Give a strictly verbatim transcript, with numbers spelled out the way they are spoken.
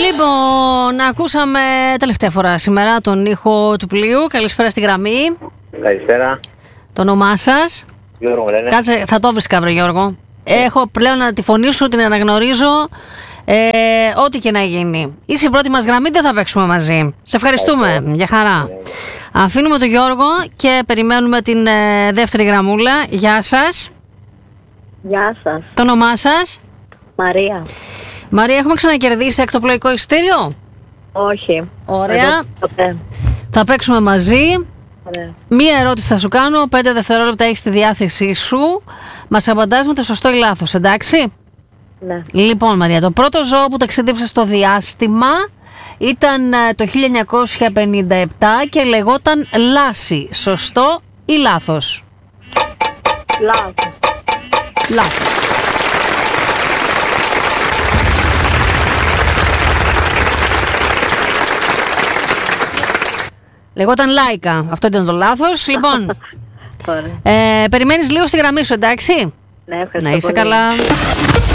Λοιπόν, ακούσαμε τελευταία φορά σήμερα τον ήχο του πλοίου. Καλησπέρα στη γραμμή. Καλησπέρα. Το όνομά σας? Γιώργο λένε. Κάτσε, θα το βρεις αύριο, Γιώργο. Έχω πλέον να τη φωνή σου, την αναγνωρίζω. Ε, ό,τι και να γίνει. Είσαι η πρώτη μας γραμμή, δεν θα παίξουμε μαζί. Σε ευχαριστούμε. Ευχαριστώ. Για χαρά. Αφήνουμε τον Γιώργο και περιμένουμε την ε, δεύτερη γραμμούλα. Γεια σας. Γεια σας. Το όνομά σας? Μαρία. Μαρία, έχουμε ξανακερδίσει εκτοπλοϊκό εισιτήριο? Όχι. Ωραία. Δεν το ποτέ. Θα παίξουμε μαζί. Ωραία. Μία ερώτηση θα σου κάνω, πέντε δευτερόλεπτα έχεις στη διάθεσή σου. Μας απαντάς με το σωστό ή λάθος, εντάξει? Ναι. Λοιπόν, Μαρία, το πρώτο ζώο που ταξίδεψε στο διάστημα ήταν ε, το χίλια εννιακόσια πενήντα επτά και λεγόταν Λάση. Σωστό ή λάθος? Λάθος. Λάθος. Λεγόταν Λάικα. Αυτό ήταν το λάθος. Λοιπόν, Ωραία. ε, περιμένεις λίγο στη γραμμή σου, εντάξει? Ναι, ευχαριστώ Να είσαι πολύ. καλά.